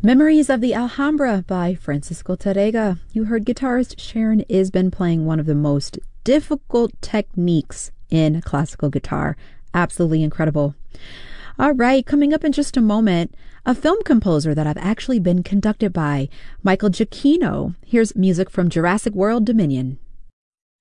Memories of the Alhambra by Francisco Tárrega. You heard guitarist Sharon Isbin playing one of the most difficult techniques in classical guitar. Absolutely incredible. All right, coming up in just a moment, a film composer that I've actually been conducted by, Michael Giacchino. Here's music from Jurassic World Dominion.